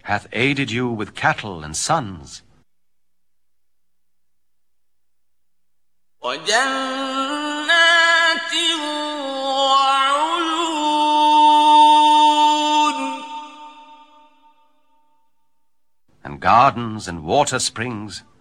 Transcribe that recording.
hath aided you with cattle and sons. وجنات وعيون And gardens and water springs.